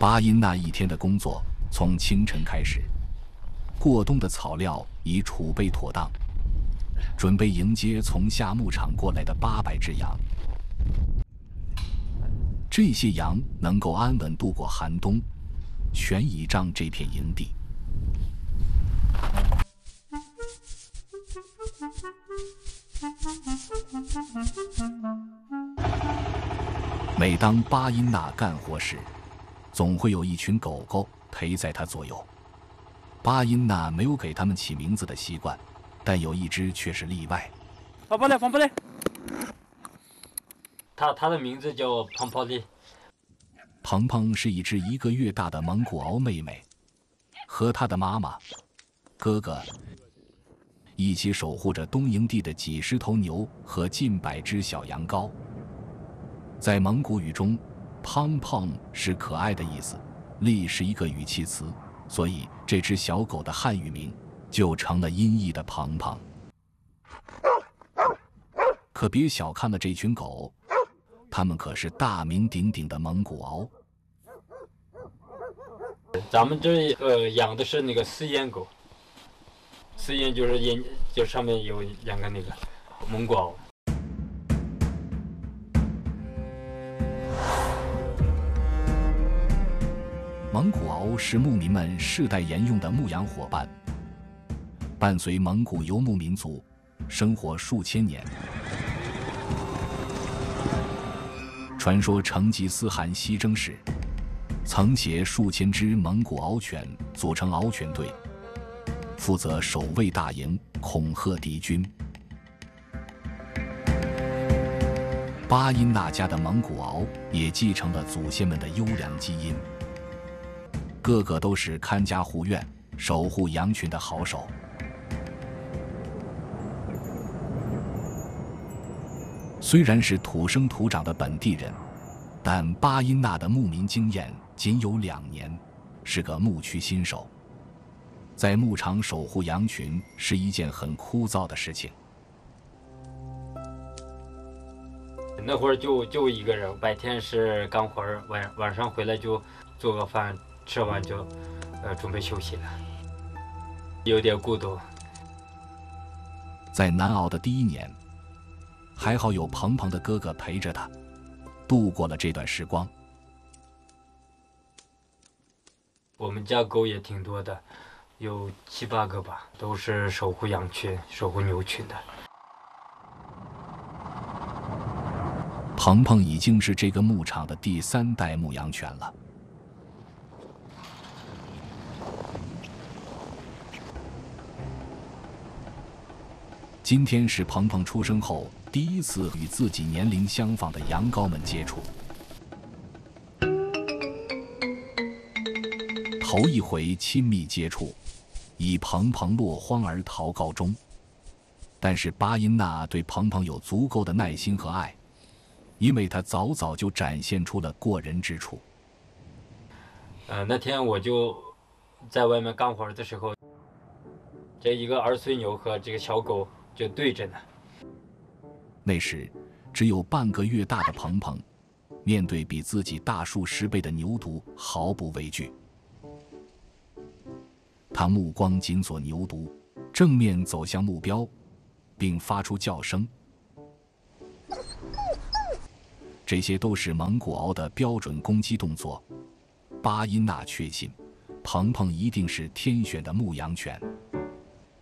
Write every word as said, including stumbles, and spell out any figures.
巴音那一天的工作从清晨开始，过冬的草料已储备妥当，准备迎接从下牧场过来的八百只羊。这些羊能够安稳度过寒冬，全倚仗这片营地。每当巴音娜干活时，总会有一群狗狗陪在她左右。巴音娜没有给它们起名字的习惯，但有一只却是例外。 放不来，放不来。它它的名字叫庞泡利。 鹏鹏是一只一个月大的蒙古獒妹妹，和她的妈妈、哥哥一起守护着东营地的几十头牛和近百只小羊羔。在蒙古语中，胖胖是可爱的意思，利是一个语气词，所以这只小狗的汉语名就成了音译的鹏鹏。可别小看了这群狗，它们可是大名鼎鼎的蒙古獒。 咱们这呃养的是那个丝烟狗，丝烟就是烟，就上面有两个那个蒙古獒。 蒙古獒是牧民们世代沿用的牧羊伙伴，伴随蒙古游牧民族生活数千年。传说成吉思汗西征时，曾携数千只蒙古獒犬组成獒犬队，负责守卫大营，恐吓敌军。巴音那家的蒙古獒也继承了祖先们的优良基因，个个都是看家护院、守护羊群的好手。虽然是土生土长的本地人，但巴音那的牧民经验仅有两年，是个牧区新手。在牧场守护羊群是一件很枯燥的事情。 那会儿就就一个人，白天是干活，晚晚上回来就做个饭，吃完就呃准备休息了，有点孤独。 在南澳的第一年，还好有鹏鹏的哥哥陪着他，度过了这段时光。 我们家狗也挺多的，有七八个吧，都是守护羊群、守护牛群的。 鹏鹏已经是这个牧场的第三代牧羊犬了。今天是鹏鹏出生后第一次与自己年龄相仿的羊羔们接触，头一回亲密接触，以鹏鹏落荒而逃告终。但是巴音娜对鹏鹏有足够的耐心和爱，因为他早早就展现出了过人之处。 呃，那天我就在外面干活的时候，这一个二岁牛和这个小狗就对着呢。 那时只有半个月大的鹏鹏，面对比自己大数十倍的牛犊毫不畏惧。他目光紧锁牛犊，正面走向目标，并发出叫声。这些都是蒙古獒的标准攻击动作。巴音娜确信，鹏鹏一定是天选的牧羊犬。